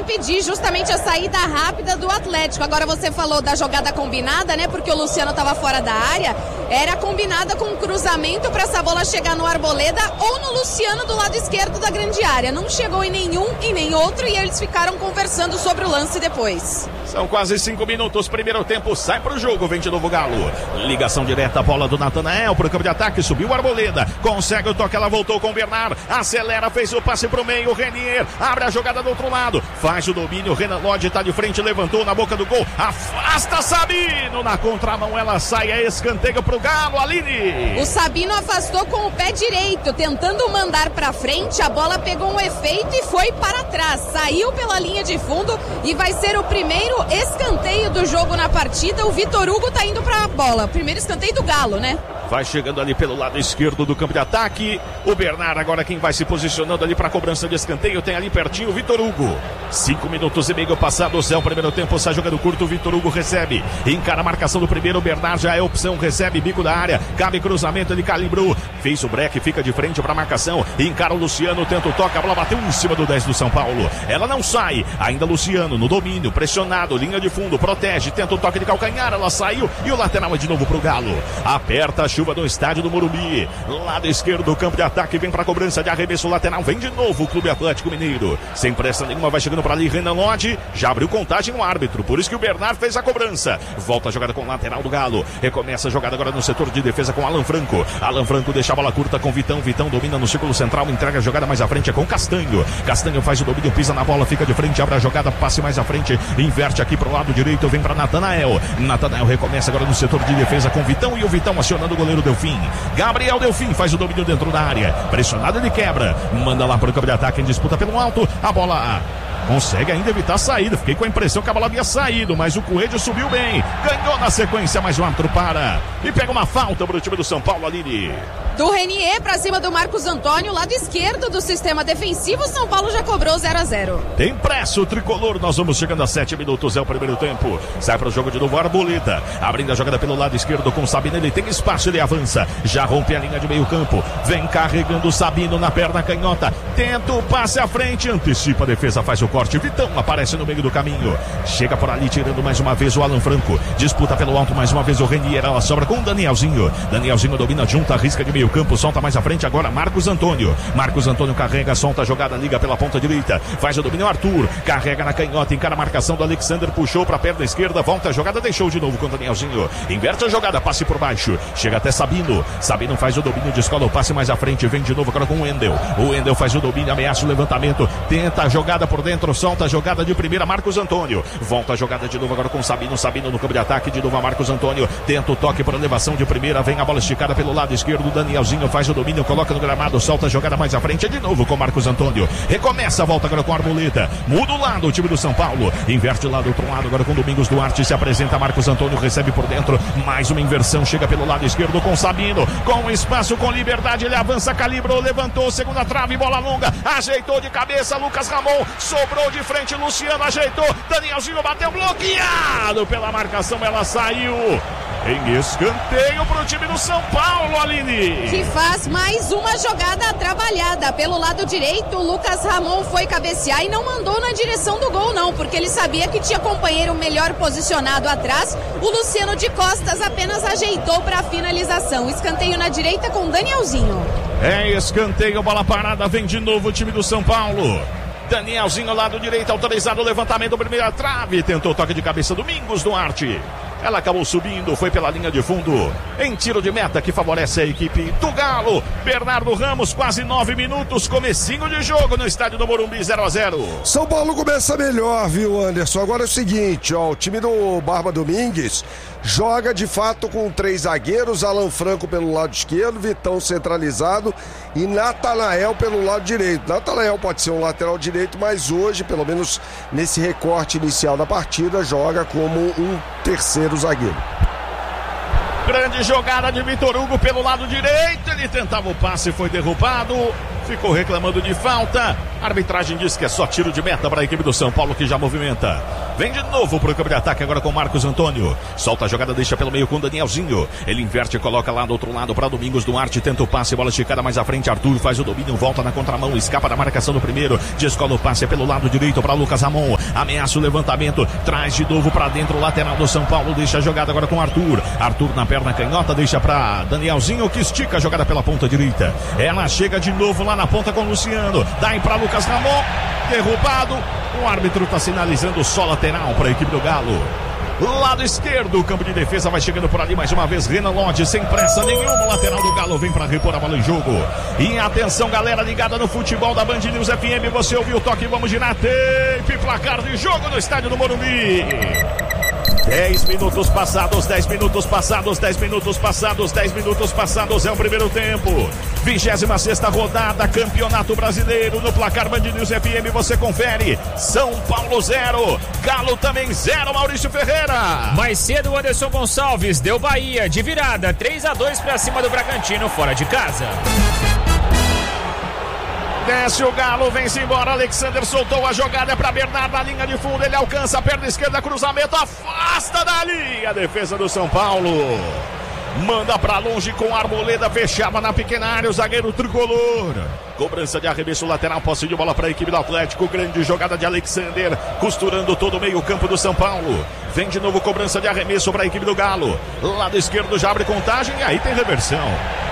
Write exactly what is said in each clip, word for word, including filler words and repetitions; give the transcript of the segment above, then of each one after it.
impedir justamente a saída rápida do Atlético. Agora você falou da jogada combinada, né? Porque o Luciano estava fora da área. Era combinada com um cruzamento para essa bola chegar no Arboleda ou no Luciano do lado esquerdo da grande área. Não chegou em nenhum e nem outro e eles ficaram conversando sobre o lance depois. São quase cinco minutos, primeiro tempo, sai pro jogo, vem de novo Galo. Ligação direta, bola do Natanael pro campo de ataque, subiu o Arboleda, consegue o toque, ela voltou com o Bernard, acelera, fez o passe pro meio, o Renier, abre a jogada do outro lado, faz o domínio, o Renan Lodge tá de frente, levantou na boca do gol, afasta Sabino, na contramão ela sai, é escanteio pro Galo, Aline. O Sabino afastou com o pé direito, tentando mandar pra frente, a bola pegou um efeito e foi para trás, saiu pela linha de fundo e vai ser o primeiro escanteio do jogo na partida. O Vitor Hugo tá indo pra bola, primeiro escanteio do Galo, né? Vai chegando ali pelo lado esquerdo do campo de ataque. O Bernard agora quem vai se posicionando ali para cobrança de escanteio. Tem ali pertinho o Vitor Hugo. Cinco minutos e meio passados. É o primeiro tempo. Sai jogando curto. O Vitor Hugo recebe. Encara a marcação do primeiro. O Bernard já é opção. Recebe bico da área. Cabe cruzamento. Ele calibrou. Fez o break. Fica de frente para a marcação. Encara o Luciano. Tenta o toque. A bola bateu em cima do dez do São Paulo. Ela não sai. Ainda Luciano no domínio. Pressionado. Linha de fundo. Protege. Tenta o toque de calcanhar. Ela saiu. E o lateral é de novo pro Galo. Aperta a chuva do estádio do Morumbi. Lado esquerdo do campo de ataque, vem para a cobrança de arremesso lateral, vem de novo o Clube Atlético Mineiro. Sem pressa nenhuma, vai chegando para ali Renan Lodge, já abriu contagem no árbitro, por isso que o Bernard fez a cobrança. Volta a jogada com o lateral do Galo. Recomeça a jogada agora no setor de defesa com Alan Franco. Alan Franco deixa a bola curta com Vitão. Vitão domina no círculo central, entrega a jogada mais à frente é com Castanho. Castanho faz o domínio, pisa na bola, fica de frente, abre a jogada, passe mais à frente, inverte aqui pro lado direito, vem para Natanael. Natanael recomeça agora no setor de defesa com Vitão e o Vitão acionando o goleiro Delfim. Gabriel Delfim faz o domínio dentro da área. Pressionado, ele quebra. Manda lá para o campo de ataque em disputa pelo alto. A bola consegue ainda evitar a saída. Fiquei com a impressão que a bola havia saído, mas o Coelho subiu bem. Ganhou na sequência, mas o árbitro para. E pega uma falta para o time do São Paulo, Aline. Do Renier para cima do Marcos Antônio, lado esquerdo do sistema defensivo, São Paulo já cobrou zero a zero. Tem pressa o tricolor, nós vamos chegando a sete minutos, é o primeiro tempo. Sai para o jogo de novo, Arboleda. Abrindo a jogada pelo lado esquerdo com Sabino, ele tem espaço, ele avança. Já rompe a linha de meio campo. Vem carregando o Sabino na perna canhota. Tenta o passe à frente, antecipa a defesa, faz o corte. Vitão aparece no meio do caminho. Chega por ali, tirando mais uma vez o Alan Franco. Disputa pelo alto mais uma vez o Renier, ela sobra com o Danielzinho. Danielzinho domina, junta, risca de meio campo, solta mais à frente agora Marcos Antônio. Marcos Antônio carrega, solta a jogada, liga pela ponta direita, faz o domínio Arthur, carrega na canhota, encara a marcação do Alexander, puxou para a perna esquerda, volta a jogada, deixou de novo com o Danielzinho, inverte a jogada, passe por baixo, chega até Sabino, Sabino faz o domínio, descola o passe mais à frente, vem de novo agora com o Wendel, o Wendel faz o domínio, ameaça o levantamento, tenta a jogada por dentro, solta a jogada de primeira, Marcos Antônio, volta a jogada de novo agora com Sabino, Sabino no campo de ataque, de novo a Marcos Antônio, tenta o toque por elevação de primeira, vem a bola esticada pelo lado esquerdo, Danielzinho faz o domínio, coloca no gramado, solta a jogada mais à frente, é de novo com Marcos Antônio, recomeça a volta agora com a Arboleda, muda o lado o time do São Paulo, inverte o lado, outro lado agora com Domingos Duarte, se apresenta Marcos Antônio, recebe por dentro, mais uma inversão, chega pelo lado esquerdo com Sabino, com espaço, com liberdade, ele avança, calibrou, levantou, segunda trave, bola longa, ajeitou de cabeça, Lucas Ramon, sobrou de frente, Luciano ajeitou, Danielzinho bateu, bloqueado pela marcação, ela saiu em escanteio para o time do São Paulo, Aline. Que faz mais uma jogada trabalhada pelo lado direito, o Lucas Ramon foi cabecear e não mandou na direção do gol não, porque ele sabia que tinha companheiro melhor posicionado atrás, o Luciano de costas apenas ajeitou para a finalização, escanteio na direita com Danielzinho. É escanteio, bola parada, vem de novo o time do São Paulo. Danielzinho, lado direito, autorizado o levantamento, primeira trave, tentou toque de cabeça, Domingos Duarte. Ela acabou subindo, foi pela linha de fundo, em tiro de meta que favorece a equipe do Galo. Bernardo Ramos, quase nove minutos, comecinho de jogo no estádio do Morumbi, zero a zero. São Paulo começa melhor, viu, Anderson? Agora é o seguinte, ó, o time do Barba Domingues joga de fato com três zagueiros, Alan Franco pelo lado esquerdo, Vitão centralizado e Natanael pelo lado direito. Natanael pode ser um lateral direito, mas hoje, pelo menos nesse recorte inicial da partida, joga como um terceiro zagueiro. Grande jogada de Vitor Hugo pelo lado direito, ele tentava o passe, foi derrubado, ficou reclamando de falta. A arbitragem diz que é só tiro de meta para a equipe do São Paulo, que já movimenta. Vem de novo para o campo de ataque agora com Marcos Antônio. Solta a jogada, deixa pelo meio com Danielzinho. Ele inverte e coloca lá do outro lado para Domingos Duarte. Tenta o passe, bola esticada mais à frente. Arthur faz o domínio, volta na contramão, escapa da marcação do primeiro. Descola o passe pelo lado direito para Lucas Ramon. Ameaça o levantamento, traz de novo para dentro, lateral do São Paulo. Deixa a jogada agora com Arthur. Arthur na perna canhota, deixa para Danielzinho, que estica a jogada pela ponta direita. Ela chega de novo lá na ponta com o Luciano. Dá para Lucas Ramon. Derrubado, o árbitro está sinalizando só lateral para a equipe do Galo. Lado esquerdo, o campo de defesa vai chegando por ali mais uma vez. Renan Lodge, sem pressa nenhuma, o lateral do Galo vem para repor a bola em jogo. E atenção, galera ligada no futebol da Band News F M, você ouviu o toque, vamos girar tape, placar de jogo no estádio do Morumbi. dez minutos passados, dez minutos passados, dez minutos passados, dez minutos passados, é o primeiro tempo. vigésima sexta rodada, Campeonato Brasileiro, no placar Band News F M, você confere. São Paulo zero, Galo também zero, Maurício Ferreira. Mais cedo, o Anderson Gonçalves deu Bahia de virada, três a dois para cima do Bragantino, fora de casa. Desce o Galo, vem-se embora, Alexander soltou a jogada, é para Bernardo na linha de fundo, ele alcança a perna esquerda, cruzamento, afasta da linha, a defesa do São Paulo. Manda pra longe com a Arboleda, fechava na pequena área o zagueiro tricolor. Cobrança de arremesso lateral, posse de bola para a equipe do Atlético. Grande jogada de Alexander, costurando todo o meio campo do São Paulo. Vem de novo cobrança de arremesso para a equipe do Galo. Lado esquerdo já abre contagem e aí tem reversão.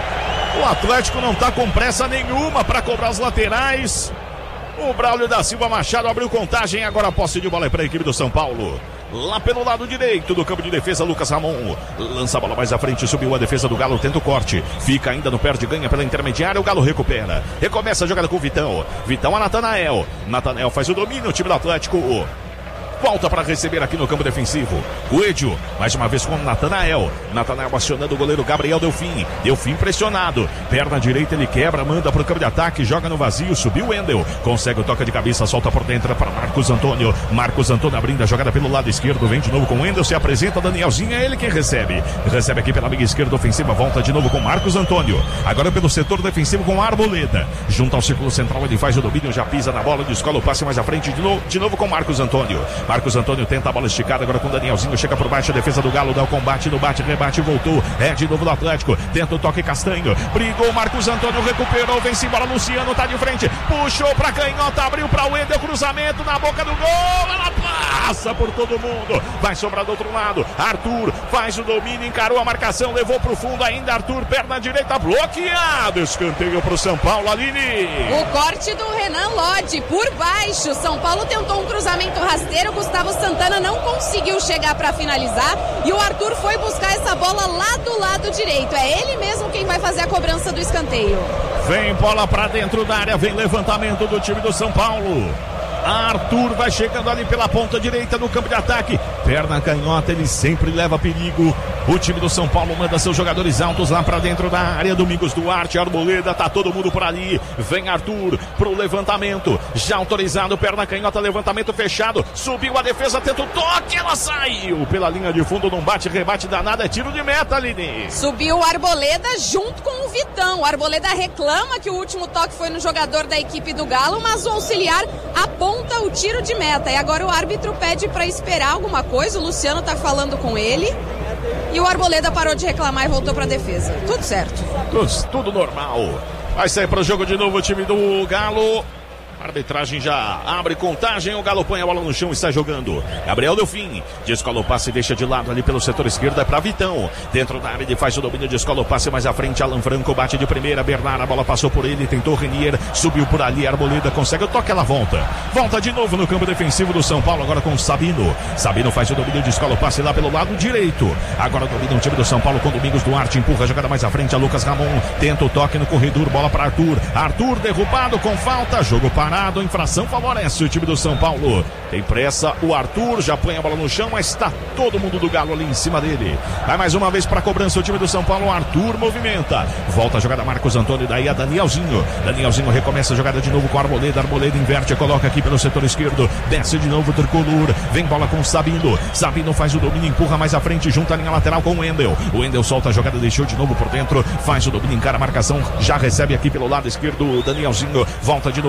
O Atlético não está com pressa nenhuma para cobrar as laterais. O Braulio da Silva Machado abriu contagem, agora a posse de bola é para a equipe do São Paulo. Lá pelo lado direito do campo de defesa, Lucas Ramon lança a bola mais à frente, subiu a defesa do Galo, tenta o corte, fica ainda no perde, ganha pela intermediária, o Galo recupera, recomeça a jogada com o Vitão, Vitão a Natanael, Natanael faz o domínio, o time do Atlético volta para receber aqui no campo defensivo. Coelho, mais uma vez com o Natanael. Natanael acionando o goleiro Gabriel Delfim. Delfim pressionado. Perna direita, ele quebra, manda para o campo de ataque, joga no vazio, subiu o Wendel. Consegue o toque de cabeça, solta por dentro para Marcos Antônio. Marcos Antônio abrindo a jogada pelo lado esquerdo, vem de novo com o Wendel, se apresenta Danielzinho, é ele quem recebe. Recebe aqui pela amiga esquerda ofensiva, volta de novo com Marcos Antônio. Agora pelo setor defensivo com a Arboleda. Junto ao círculo central, ele faz o domínio, já pisa na bola, descola o passe mais à frente, de novo, de novo com Marcos Antônio. Marcos Antônio tenta a bola esticada agora com o Danielzinho, chega por baixo, a defesa do Galo dá o combate, no bate, rebate, voltou, é de novo do Atlético, tenta o toque Castanho, brigou Marcos Antônio, recuperou, vem-se embora, Luciano tá de frente, puxou pra canhota, abriu pra Wendel, cruzamento na boca do gol, ela passa por todo mundo, vai sobrar do outro lado, Arthur faz o domínio, encarou a marcação, levou pro fundo ainda, Arthur, perna direita bloqueado, escanteio pro São Paulo, Aline. O corte do Renan Lodge por baixo, São Paulo tentou um cruzamento rasteiro, Gustavo Santana não conseguiu chegar para finalizar e o Arthur foi buscar essa bola lá do lado direito. É ele mesmo quem vai fazer a cobrança do escanteio. Vem bola para dentro da área, vem levantamento do time do São Paulo. Arthur vai chegando ali pela ponta direita no campo de ataque. Perna canhota, ele sempre leva perigo. O time do São Paulo manda seus jogadores altos lá pra dentro da área. Domingos Duarte, Arboleda, tá todo mundo por ali. Vem Arthur pro levantamento. Já autorizado, perna canhota, levantamento fechado. Subiu a defesa, tenta o toque, ela saiu pela linha de fundo, não bate, rebate danado, é tiro de meta, Aline. Subiu o Arboleda junto com o Vitão. O Arboleda reclama que o último toque foi no jogador da equipe do Galo, mas o auxiliar aponta o tiro de meta. E agora o árbitro pede para esperar alguma coisa. O Luciano tá falando com ele. E o Arboleda parou de reclamar e voltou para a defesa. Tudo certo. Tudo, tudo normal. Vai sair para o jogo de novo o time do Galo. A arbitragem já abre contagem, o Galo põe a bola no chão e está jogando. Gabriel Delfim, descola o passe e deixa de lado ali pelo setor esquerdo, é para Vitão. Dentro da área ele faz o domínio, descola o passe mais à frente, Alan Franco bate de primeira, Bernard, a bola passou por ele, tentou Renier, subiu por ali, Arboleda consegue o toque, ela volta. Volta de novo no campo defensivo do São Paulo, agora com o Sabino. Sabino faz o domínio, descola o passe lá pelo lado direito. Agora domina o time do São Paulo com Domingos Duarte, empurra a jogada mais à frente, a Lucas Ramon, tenta o toque no corredor, bola para Arthur. Arthur derrubado com falta, jogo parado. Infração favorece o time do São Paulo. Tem pressa, o Arthur já põe a bola no chão, mas está todo mundo do Galo ali em cima dele. Vai mais uma vez para a cobrança o time do São Paulo. O Arthur movimenta. Volta a jogada Marcos Antônio, daí a Danielzinho. Danielzinho recomeça a jogada de novo com a Arboleda. Arboleda inverte, coloca aqui pelo setor esquerdo. Desce de novo o tricolor. Vem bola com o Sabino. Sabino faz o domínio, empurra mais à frente, junta a linha lateral com o Wendel. O Wendel solta a jogada, deixou de novo por dentro. Faz o domínio, encara a marcação. Já recebe aqui pelo lado esquerdo o Danielzinho. Volta de novo com o Sabino.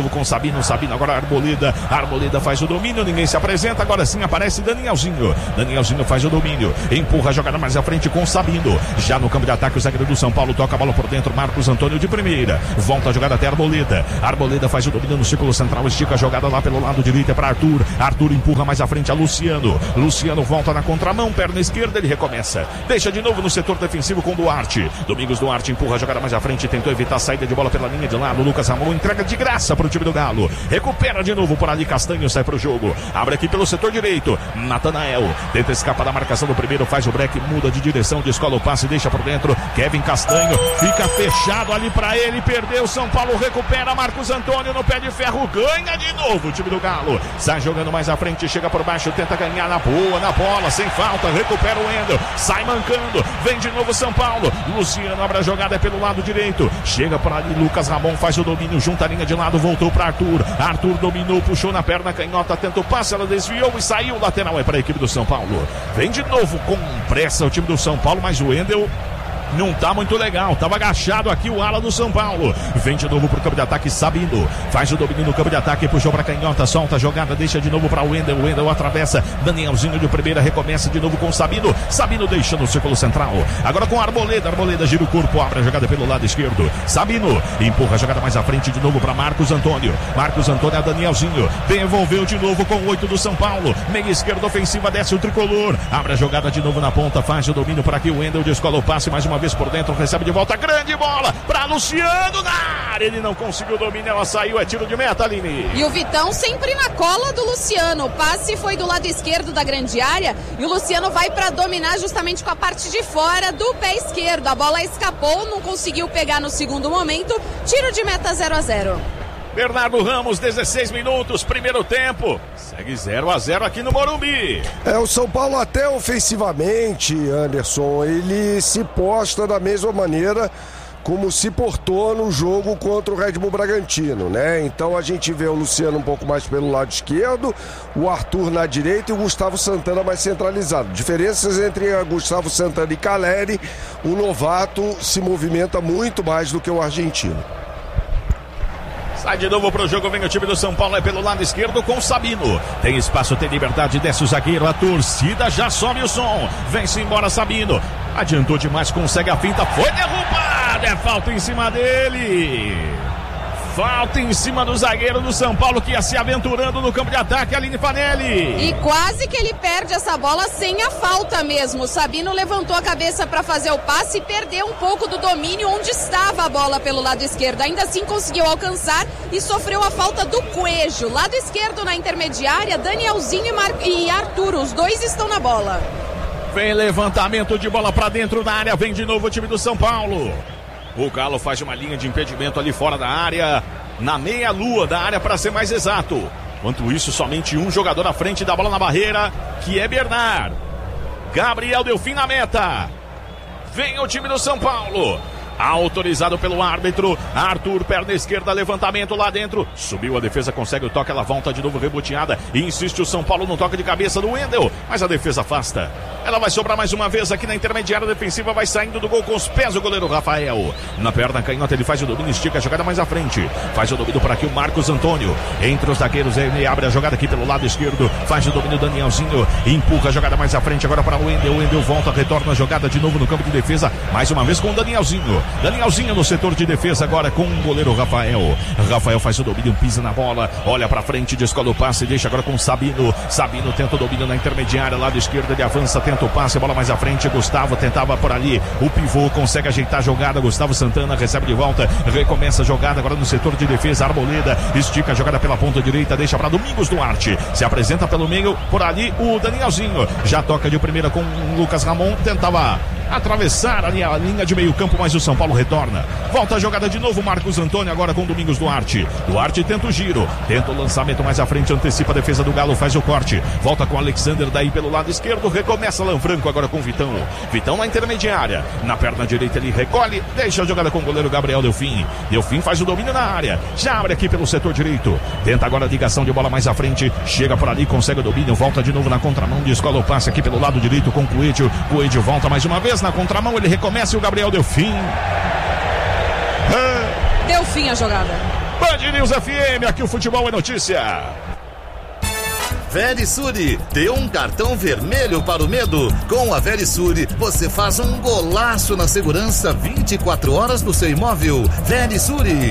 Sabino, Sabino agora Arboleda, Arboleda faz o domínio, ninguém se apresenta, agora sim aparece Danielzinho, Danielzinho faz o domínio, empurra a jogada mais à frente com Sabino, já no campo de ataque o zagueiro do São Paulo toca a bola por dentro, Marcos Antônio de primeira, volta a jogada até Arboleda, Arboleda faz o domínio no círculo central, estica a jogada lá pelo lado direito, é para Arthur, Arthur empurra mais à frente a Luciano, Luciano volta na contramão, perna esquerda, ele recomeça, deixa de novo no setor defensivo com Duarte, Domingos Duarte empurra a jogada mais à frente, tentou evitar a saída de bola pela linha de lado, Lucas Ramon entrega de graça para o time do Galo, recupera de novo por ali, Castanho sai para o jogo, abre aqui pelo setor direito, Natanael, tenta escapar da marcação do primeiro, faz o break, muda de direção, descola o passe, deixa por dentro, Kevin Castanho, fica fechado ali para ele, perdeu, São Paulo recupera, Marcos Antônio no pé de ferro, ganha de novo o time do Galo, sai jogando mais à frente, chega por baixo, tenta ganhar na boa, na bola, sem falta, recupera o Wendel, sai mancando, vem de novo São Paulo, Luciano abre a jogada pelo lado direito, chega por ali, Lucas Ramon faz o domínio, junta a linha de lado, voltou para Arthur, Arthur dominou, puxou na perna canhota, tenta o passe, ela desviou e saiu, lateral é para a equipe do São Paulo, vem de novo com pressa o time do São Paulo, mas o Wendel não tá muito legal, tava agachado aqui o ala do São Paulo, vem de novo pro campo de ataque, Sabino, faz o domínio no campo de ataque, puxou pra canhota, solta a jogada, deixa de novo pra Wendel, Wendel atravessa, Danielzinho de primeira, recomeça de novo com Sabino, Sabino deixa no círculo central, agora com Arboleda, Arboleda gira o corpo, abre a jogada pelo lado esquerdo, Sabino, empurra a jogada mais à frente de novo pra Marcos Antônio, Marcos Antônio a Danielzinho, devolveu de novo com o oito do São Paulo, meia esquerda ofensiva, desce o tricolor, abre a jogada de novo na ponta, faz o domínio para aqui, o Wendel descola o passe, mais uma vez por dentro, recebe de volta, grande bola para Luciano na área, ele não conseguiu o domínio, ela saiu, é tiro de meta, Aline. E o Vitão sempre na cola do Luciano, o passe foi do lado esquerdo da grande área e o Luciano vai para dominar justamente com a parte de fora do pé esquerdo, a bola escapou, não conseguiu pegar no segundo momento, tiro de meta zero a zero. Bernardo Ramos, dezesseis minutos, primeiro tempo, segue zero a zero aqui no Morumbi. É, o São Paulo até ofensivamente, Anderson, ele se posta da mesma maneira como se portou no jogo contra o Red Bull Bragantino, né? Então a gente vê o Luciano um pouco mais pelo lado esquerdo, o Arthur na direita e o Gustavo Santana mais centralizado. Diferenças entre Gustavo Santana e Caleri, o novato se movimenta muito mais do que o argentino. Sai de novo pro jogo, vem o time do São Paulo, é pelo lado esquerdo com Sabino. Tem espaço, tem liberdade, desce o zagueiro, a torcida já sobe o som. Vem-se embora Sabino. Adiantou demais, consegue a finta, foi derrubado, é falta em cima dele. Falta em cima do zagueiro do São Paulo que ia se aventurando no campo de ataque, Aline Fanelli. E quase que ele perde essa bola sem a falta mesmo. O Sabino levantou a cabeça para fazer o passe e perdeu um pouco do domínio onde estava a bola pelo lado esquerdo. Ainda assim conseguiu alcançar e sofreu a falta do Coelho. Lado esquerdo na intermediária, Danielzinho e, Mar... e Arthur, os dois estão na bola. Vem levantamento de bola para dentro da área, vem de novo o time do São Paulo. O Galo faz uma linha de impedimento ali fora da área, na meia-lua da área para ser mais exato. Enquanto isso, somente um jogador à frente da bola na barreira, que é Bernard. Gabriel Delfim na meta. Vem o time do São Paulo. Autorizado pelo árbitro, Arthur, perna esquerda, levantamento lá dentro, subiu a defesa, consegue o toque, ela volta de novo reboteada, e insiste o São Paulo no toque de cabeça do Wendel, mas a defesa afasta, ela vai sobrar mais uma vez aqui na intermediária defensiva, vai saindo do gol com os pés o goleiro Rafael, na perna canhota ele faz o domínio, estica a jogada mais à frente, faz o domínio por aqui o Marcos Antônio, entre os zagueiros, ele abre a jogada aqui pelo lado esquerdo, faz o domínio Danielzinho, empurra a jogada mais à frente agora para o Wendel, o Wendel volta, retorna a jogada de novo no campo de defesa, mais uma vez com o Danielzinho, Danielzinho no setor de defesa agora com o goleiro Rafael. Rafael faz o domínio, pisa na bola, olha pra frente, descola o passe, deixa agora com o Sabino. Sabino tenta o domínio na intermediária, lado esquerdo, ele avança, tenta o passe, bola mais à frente, Gustavo tentava por ali, o pivô consegue ajeitar a jogada, Gustavo Santana recebe de volta, recomeça a jogada agora no setor de defesa, Arboleda estica a jogada pela ponta direita, deixa para Domingos Duarte, se apresenta pelo meio, por ali o Danielzinho, já toca de primeira com o Lucas Ramon, tentava atravessar ali a linha de meio campo, mas o São Paulo retorna, volta a jogada de novo, Marcos Antônio agora com Domingos Duarte, Duarte tenta o giro, tenta o lançamento mais à frente, antecipa a defesa do Galo, faz o corte, volta com o Alexander daí pelo lado esquerdo, recomeça Lanfranco agora com o Vitão, Vitão na intermediária, na perna direita ele recolhe, deixa a jogada com o goleiro Gabriel Delfim, Delfim faz o domínio na área, já abre aqui pelo setor direito, tenta agora a ligação de bola mais à frente, chega por ali, consegue o domínio, volta de novo na contramão, descola o passe aqui pelo lado direito com o Coelho, Coelho volta mais uma vez na contramão, ele recomeça e o Gabriel Delfim. Delfim a jogada. Band News F M, aqui o futebol é notícia. Verisure, dê um cartão vermelho para o medo. Com a Verisure, você faz um golaço na segurança vinte e quatro horas do seu imóvel. Verisure.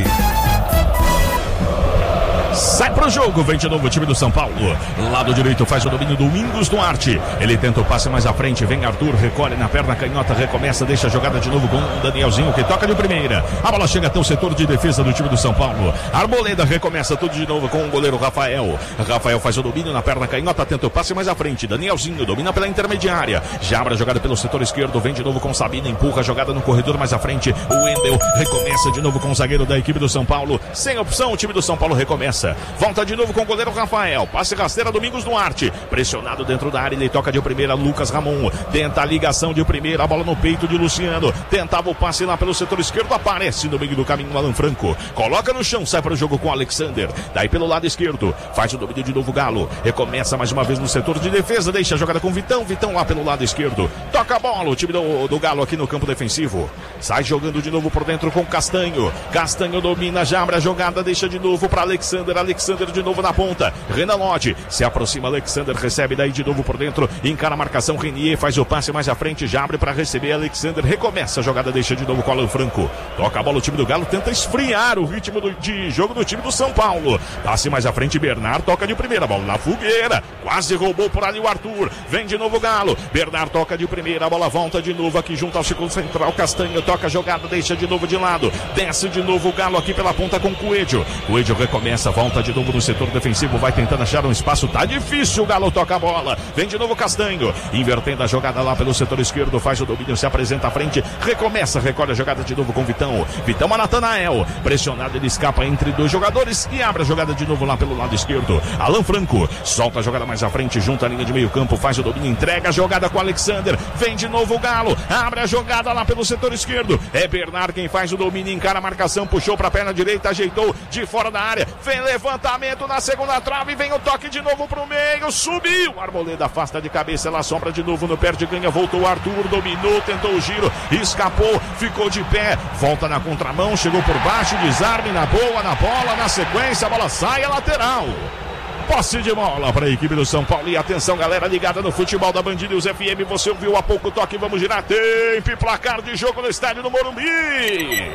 Sai pro jogo, vem de novo o time do São Paulo. Lado direito faz o domínio Domingos Duarte. Ele tenta o passe mais à frente, vem Arthur, recolhe na perna canhota, recomeça, deixa a jogada de novo com o Danielzinho, que toca de primeira. A bola chega até o setor de defesa do time do São Paulo. Arboleda recomeça tudo de novo com o goleiro Rafael. Rafael faz o domínio na perna canhota, tenta o passe mais à frente. Danielzinho domina pela intermediária. Já abre a jogada pelo setor esquerdo, vem de novo com Sabino, empurra a jogada no corredor mais à frente. O Wendel recomeça de novo com o zagueiro da equipe do São Paulo. Sem opção, o time do São Paulo recomeça. Volta de novo com o goleiro Rafael. Passe rasteira, Domingos Duarte. Pressionado dentro da área, ele toca de primeira, Lucas Ramon. Tenta a ligação de primeira, a bola no peito de Luciano. Tentava o passe lá pelo setor esquerdo, aparece no meio do caminho o Alan Franco. Coloca no chão, sai para o jogo com o Alexander. Daí pelo lado esquerdo, faz o domínio de novo Galo. Recomeça mais uma vez no setor de defesa, deixa a jogada com Vitão. Vitão lá pelo lado esquerdo. Toca a bola, o time do, do Galo aqui no campo defensivo. Sai jogando de novo por dentro com Castanho. Castanho domina, já abre a jogada, deixa de novo para Alexander. Alexander de novo na ponta, Renan Lodge se aproxima, Alexander recebe daí de novo por dentro, encara a marcação, Renier faz o passe mais à frente, já abre para receber, Alexander recomeça a jogada, deixa de novo com Alan Franco, toca a bola, o time do Galo tenta esfriar o ritmo do, de jogo do time do São Paulo, passe mais à frente, Bernard toca de primeira, bola na fogueira, quase roubou por ali o Arthur, vem de novo o Galo, Bernard toca de primeira, a bola volta de novo aqui junto ao círculo central, Castanho toca a jogada, deixa de novo de lado, desce de novo o Galo aqui pela ponta com Coelho, Coelho recomeça, volta de novo no setor defensivo, vai tentando achar um espaço, tá difícil, o Galo toca a bola, vem de novo Castanho, invertendo a jogada lá pelo setor esquerdo, faz o domínio, se apresenta à frente, recomeça, recolhe a jogada de novo com Vitão, Vitão a Natanael, pressionado, ele escapa entre dois jogadores e abre a jogada de novo lá pelo lado esquerdo, Alan Franco, solta a jogada mais à frente, junta a linha de meio campo, faz o domínio, entrega a jogada com Alexander, vem de novo o Galo, abre a jogada lá pelo setor esquerdo, é Bernard quem faz o domínio, encara a marcação, puxou para a perna direita, ajeitou de fora da área, vem levantamento na segunda trave, vem o toque de novo pro meio, subiu, Arboleda afasta de cabeça, ela sombra de novo no perde ganha, voltou o Arthur, dominou, tentou o giro, escapou, ficou de pé, volta na contramão, chegou por baixo, desarme na boa, na bola, na sequência, a bola sai, a lateral. Posse de bola para a equipe do São Paulo. E atenção, galera ligada no futebol da Band News F M. Você ouviu há pouco o toque, vamos girar. Tempo e placar de jogo no estádio do Morumbi.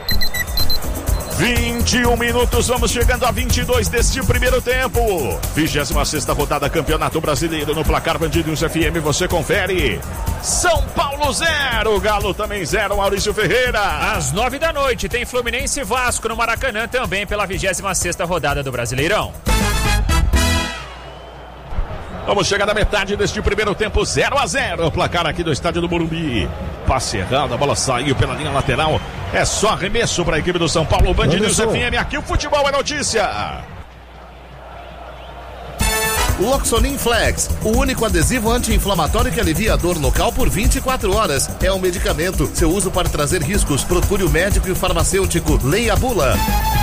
vinte e um minutos, vamos chegando a vinte e dois deste primeiro tempo. vigésima sexta rodada, Campeonato Brasileiro no placar Band News F M. Você confere. São Paulo zero, Galo também zero, Maurício Ferreira. Às nove da noite tem Fluminense e Vasco no Maracanã, também pela vigésima sexta rodada do Brasileirão. Vamos chegar na metade deste primeiro tempo, zero a zero, placar aqui do estádio do Morumbi. Passe errado, a bola saiu pela linha lateral. É só arremesso para a equipe do São Paulo. Band News F M, aqui o futebol é notícia. Loxonin Flex, o único adesivo anti-inflamatório que alivia a dor local por vinte e quatro horas. É um medicamento. Seu uso pode trazer riscos. Procure o médico e o farmacêutico. Leia a bula.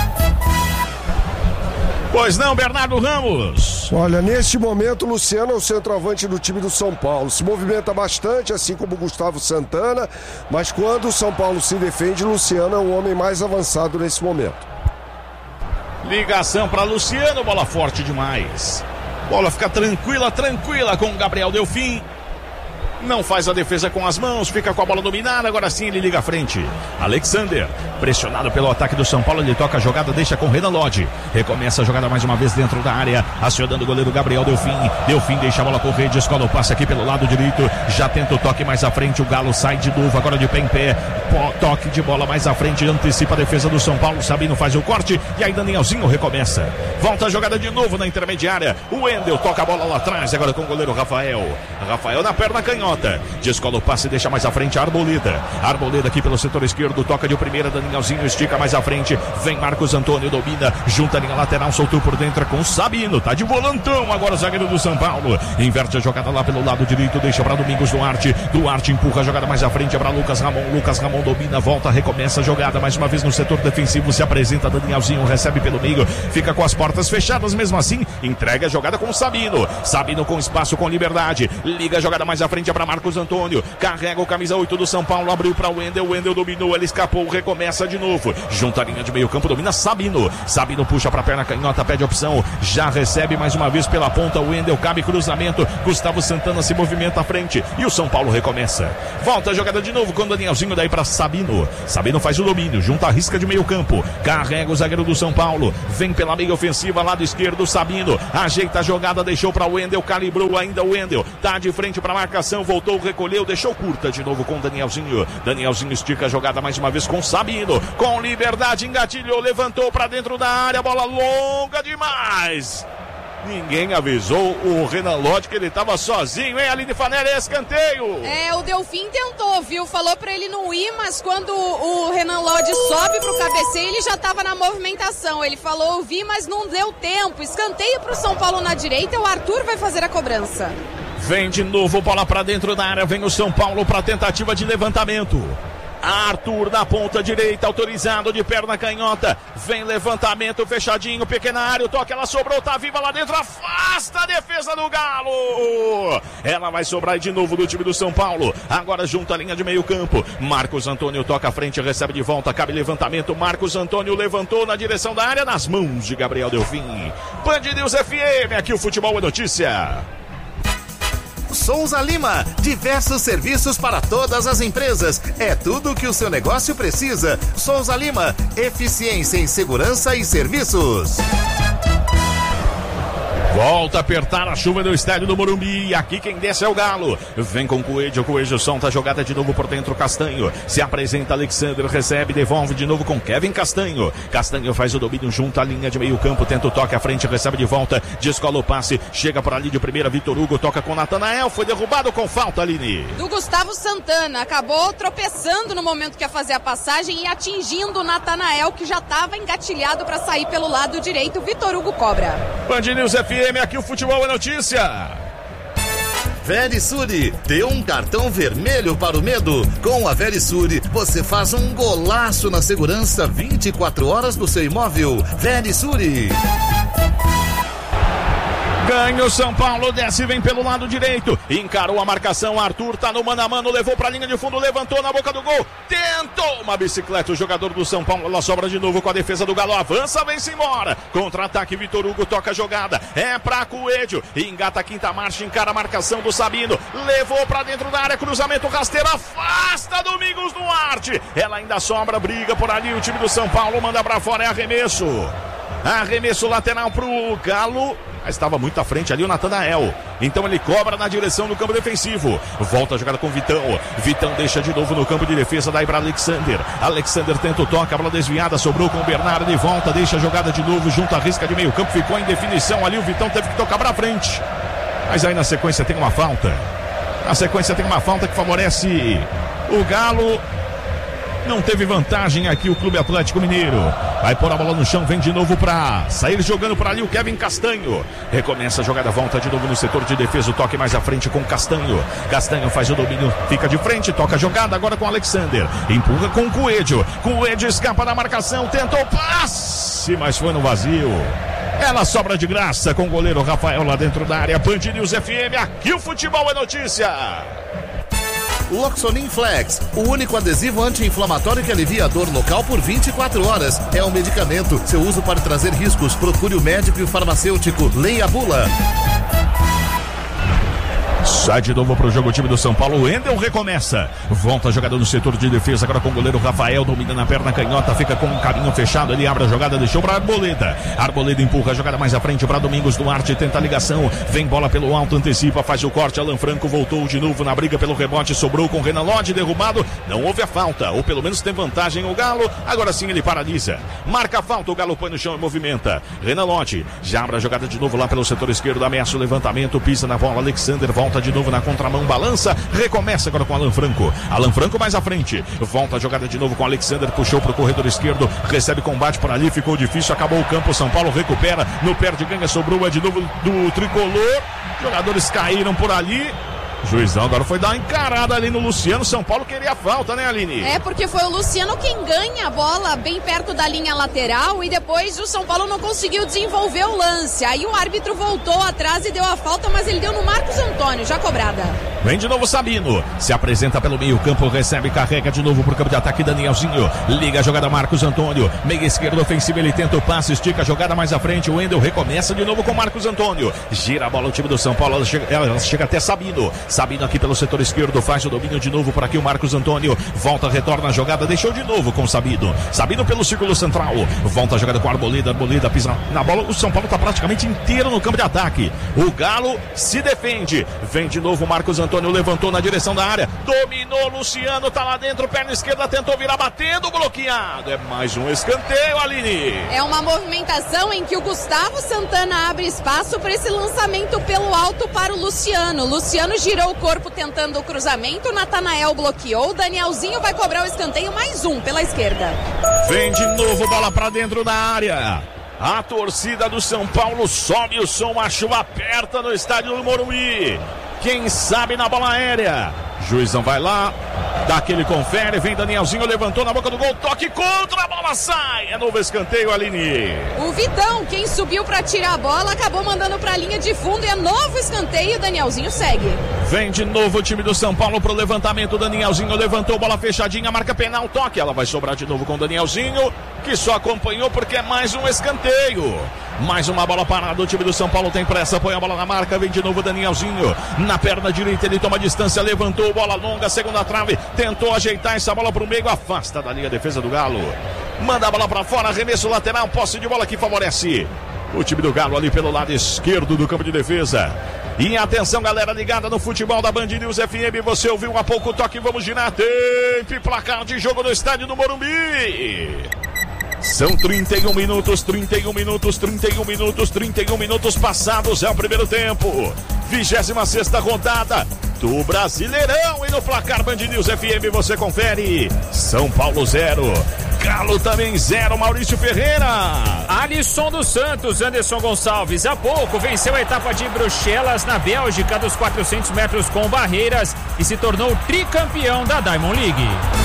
Pois não, Bernardo Ramos. Olha, neste momento, o Luciano é o centroavante do time do São Paulo. Se movimenta bastante, assim como o Gustavo Santana, mas quando o São Paulo se defende, o Luciano é o homem mais avançado nesse momento. Ligação para Luciano, bola forte demais. Bola fica tranquila, tranquila com o Gabriel Delfim. Não faz a defesa com as mãos, fica com a bola dominada, agora sim ele liga à frente. Alexander, pressionado pelo ataque do São Paulo, ele toca a jogada, deixa com Renan Lodge. Recomeça a jogada mais uma vez dentro da área, acionando o goleiro Gabriel Delfim. Delfim deixa a bola correr, descola o passe aqui pelo lado direito, já tenta o toque mais à frente, o Galo sai de novo, agora de pé em pé. Toque de bola mais à frente, antecipa a defesa do São Paulo, Sabino faz o corte, e aí Danielzinho recomeça. Volta a jogada de novo na intermediária, o Wendel toca a bola lá atrás, agora com o goleiro Rafael. Rafael na perna canhota. Descola o passe, deixa mais à frente a Arboleda. Arboleda aqui pelo setor esquerdo, toca de primeira, Danielzinho estica mais à frente, vem Marcos Antônio, domina, junta a linha lateral, soltou por dentro com Sabino, tá de volantão agora o zagueiro do São Paulo, inverte a jogada lá pelo lado direito, deixa para Domingos Duarte, Duarte empurra a jogada mais à frente, é para Lucas Ramon, Lucas Ramon domina, volta, recomeça a jogada, mais uma vez no setor defensivo, se apresenta Danielzinho, recebe pelo meio, fica com as portas fechadas, mesmo assim, entrega a jogada com Sabino, Sabino com espaço, com liberdade, liga a jogada mais à frente, é para para Marcos Antônio, carrega o camisa oito do São Paulo, abriu para o Wendel, o Wendel dominou, ele escapou, recomeça de novo, junta a linha de meio campo, domina Sabino, Sabino puxa para a perna canhota, pede opção, já recebe mais uma vez pela ponta, o Wendel, cabe cruzamento, Gustavo Santana se movimenta à frente e o São Paulo recomeça, volta a jogada de novo com o Danielzinho daí para Sabino, Sabino faz o domínio, junta a risca de meio campo, carrega o zagueiro do São Paulo, vem pela meia ofensiva, lado esquerdo, Sabino, ajeita a jogada, deixou para o Wendel, calibrou ainda o Wendel, tá de frente para a marcação, voltou, recolheu, deixou curta de novo com o Danielzinho, Danielzinho estica a jogada mais uma vez com Sabino, com liberdade, engatilhou, levantou para dentro da área, bola longa demais. Ninguém avisou o Renan Lodge que ele estava sozinho, hein, Aline Fanelli, é escanteio. É, o Delfim tentou, viu? Falou pra ele não ir, mas quando o Renan Lodge sobe pro cabeceio, ele já tava na movimentação. Ele falou, eu vi, mas não deu tempo. Escanteio pro São Paulo na direita, o Arthur vai fazer a cobrança. Vem de novo, bola pra dentro da área, vem o São Paulo pra tentativa de levantamento. Arthur na ponta direita, autorizado de perna canhota, vem levantamento fechadinho, pequena área, o toque, ela sobrou, tá viva lá dentro, afasta a defesa do Galo, ela vai sobrar de novo do time do São Paulo, agora junta a linha de meio campo, Marcos Antônio toca à frente, recebe de volta, cabe levantamento, Marcos Antônio levantou na direção da área, nas mãos de Gabriel Delfim. Band News F M, aqui o futebol é notícia. Souza Lima, diversos serviços para todas as empresas. É tudo o que o seu negócio precisa. Souza Lima, eficiência em segurança e serviços. Volta a apertar a chuva no estádio do Morumbi. Aqui quem desce é o Galo. Vem com o Coelho, o Coelho solta a jogada de novo por dentro. Castanho se apresenta, Alexandre recebe, devolve de novo com Kevin Castanho. Castanho faz o domínio junto à linha de meio campo, tenta o toque à frente, recebe de volta, descola o passe, chega por ali de primeira, Vitor Hugo toca com Natanael, foi derrubado com falta, Aline. Do Gustavo Santana, acabou tropeçando no momento que ia fazer a passagem e atingindo o Natanael, que já estava engatilhado para sair pelo lado direito. Vitor Hugo cobra. Band News F M, aqui o futebol é notícia. Verisure, dê um cartão vermelho para o medo. Com a Verisure, você faz um golaço na segurança vinte e quatro horas do seu imóvel. Verisure. Ganha o São Paulo, desce, vem pelo lado direito, encarou a marcação, Arthur tá no mano a mano, levou pra linha de fundo, levantou na boca do gol, tentou uma bicicleta, o jogador do São Paulo, ela sobra de novo com a defesa do Galo, avança, vem-se embora, contra-ataque, Vitor Hugo toca a jogada, é pra Coelho, engata a quinta marcha, encara a marcação do Sabino, levou pra dentro da área, cruzamento rasteiro, afasta Domingos Duarte, ela ainda sobra, briga por ali, o time do São Paulo manda pra fora, é arremesso, arremesso lateral pro Galo. Estava muito à frente ali o Natanael, então ele cobra na direção do campo defensivo, volta a jogada com o Vitão, Vitão deixa de novo no campo de defesa, daí para Alexander, Alexander tenta o toque, a bola desviada, sobrou com o Bernardo, de volta, deixa a jogada de novo, junto à risca de meio campo, ficou em definição ali, o Vitão teve que tocar para frente, mas aí na sequência tem uma falta, na sequência tem uma falta que favorece o Galo. Não teve vantagem aqui o Clube Atlético Mineiro. Vai pôr a bola no chão, vem de novo para sair jogando por ali o Kevin Castanho. Recomeça a jogada, volta de novo no setor de defesa, o toque mais à frente com Castanho. Castanho faz o domínio, fica de frente, toca a jogada agora com Alexander. Empurra com o Coelho. Coelho escapa da marcação, tentou passe, mas foi no vazio. Ela sobra de graça com o goleiro Rafael lá dentro da área. Band News F M, aqui o futebol é notícia. Loxonin Flex, o único adesivo anti-inflamatório que alivia a dor local por vinte e quatro horas. É um medicamento. Seu uso pode trazer riscos. Procure o médico e o farmacêutico. Leia a bula. Sai de novo para o jogo o time do São Paulo, o Wendel recomeça, volta a jogada no setor de defesa, agora com o goleiro Rafael, domina na perna canhota, fica com um caminho fechado, ele abre a jogada, deixou para Arboleda, Arboleda empurra a jogada mais à frente para Domingos Duarte, tenta a ligação, vem bola pelo alto, antecipa, faz o corte, Alan Franco voltou de novo na briga pelo rebote, sobrou com Renan Lodge, derrubado, não houve a falta, ou pelo menos tem vantagem o Galo, agora sim ele paralisa, marca a falta, o Galo põe no chão e movimenta, Renan Lodge, já abre a jogada de novo lá pelo setor esquerdo, ameaça o levantamento, pisa na bola, Alexander volta de novo na contramão, balança, recomeça agora com Alan Franco, Alan Franco mais à frente, volta a jogada de novo com Alexander, puxou pro corredor esquerdo, recebe combate por ali, ficou difícil, acabou o campo, São Paulo recupera, no perde ganha, sobrou, é de novo do tricolor, jogadores caíram por ali, Juizão agora foi dar uma encarada ali no Luciano. São Paulo queria falta, né, Aline? É, porque foi o Luciano quem ganha a bola bem perto da linha lateral e depois o São Paulo não conseguiu desenvolver o lance. Aí o árbitro voltou atrás e deu a falta, mas ele deu no Marcos Antônio, já cobrada. Vem de novo Sabino, se apresenta pelo meio campo, recebe, carrega de novo pro campo de ataque, Danielzinho, liga a jogada Marcos Antônio, meia esquerda ofensiva, ele tenta o passe, estica a jogada mais à frente, o Wendel recomeça de novo com Marcos Antônio, gira a bola o time do São Paulo, ela chega, ela chega até Sabino, Sabino aqui pelo setor esquerdo, faz o domínio de novo por aqui o Marcos Antônio, volta, retorna a jogada, deixou de novo com Sabino, Sabino pelo círculo central, volta a jogada com a Arboleda, Arboleda pisa na bola, o São Paulo tá praticamente inteiro no campo de ataque, o Galo se defende, vem de novo Marcos Antônio, levantou na direção da área, dominou Luciano, tá lá dentro, perna esquerda, tentou virar batendo, bloqueado, é mais um escanteio, Aline. É uma movimentação em que o Gustavo Santana abre espaço para esse lançamento pelo alto para o Luciano, Luciano girou o corpo tentando o cruzamento, Natanael bloqueou, Danielzinho vai cobrar o escanteio, mais um pela esquerda. Vem de novo, bola pra dentro da área. A torcida do São Paulo sobe o som, a chuva aperta no estádio do Morumbi. Quem sabe na bola aérea. Juizão vai lá, dá aquele confere, vem Danielzinho, levantou na boca do gol, toque contra, a bola sai. É novo escanteio, Aline. O Vitão, quem subiu pra tirar a bola, acabou mandando pra linha de fundo e é novo escanteio, Danielzinho segue. Vem de novo o time do São Paulo pro levantamento, Danielzinho levantou, bola fechadinha, marca penal, toque. Ela vai sobrar de novo com o Danielzinho, que só acompanhou porque é mais um escanteio. Mais uma bola parada, o time do São Paulo tem pressa, põe a bola na marca, vem de novo o Danielzinho, na perna direita ele toma distância, levantou, bola longa, segunda trave, tentou ajeitar essa bola pro meio, afasta dali a defesa do Galo, manda a bola pra fora, arremesso lateral, posse de bola que favorece o time do Galo ali pelo lado esquerdo do campo de defesa. E atenção, galera ligada no futebol da Band News F M, você ouviu há pouco o toque, vamos girar, tempo e placar de jogo no estádio do Morumbi. São trinta e um minutos, trinta e um minutos, trinta e um minutos, trinta e um minutos passados, é o primeiro tempo. vigésima sexta rodada do Brasileirão e no placar Band News F M você confere. São Paulo zero, Galo também zero, Maurício Ferreira. Alisson dos Santos, Anderson Gonçalves, há pouco venceu a etapa de Bruxelas na Bélgica dos quatrocentos metros com barreiras e se tornou tricampeão da Diamond League.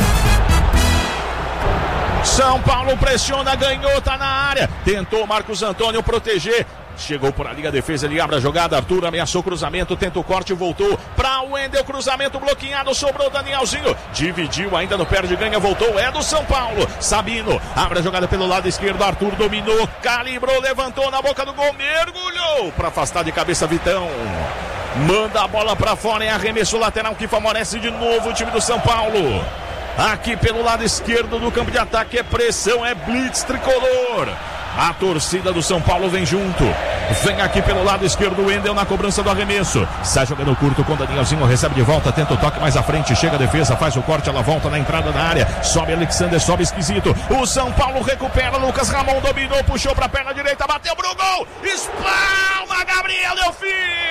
São Paulo pressiona, ganhou, tá na área, tentou Marcos Antônio proteger, chegou por ali a defesa, ele abre a jogada, Arthur ameaçou cruzamento, tenta o corte, voltou pra Wendel, cruzamento bloqueado, sobrou Danielzinho, dividiu ainda no perde ganha, voltou, é do São Paulo, Sabino, abre a jogada pelo lado esquerdo, Arthur dominou, calibrou, levantou na boca do gol, mergulhou pra afastar de cabeça Vitão, manda a bola pra fora, é arremesso lateral que favorece de novo o time do São Paulo. Aqui pelo lado esquerdo do campo de ataque é pressão, é blitz tricolor. A torcida do São Paulo vem junto. Vem aqui pelo lado esquerdo o Wendel na cobrança do arremesso. Sai jogando curto com o Danielzinho, recebe de volta, tenta o toque mais à frente, chega a defesa, faz o corte, ela volta na entrada da área. Sobe Alexander, sobe esquisito. O São Paulo recupera, Lucas Ramon dominou, puxou pra perna direita, bateu pro gol. Espalma, Gabriel Delfim.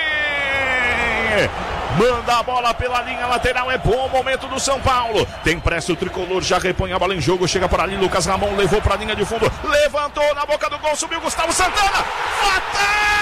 Manda a bola pela linha lateral, é bom momento do São Paulo. Tem pressa o tricolor, já repõe a bola em jogo, chega por ali, Lucas Ramon levou pra linha de fundo, levantou na boca do gol, subiu Gustavo Santana, fatal!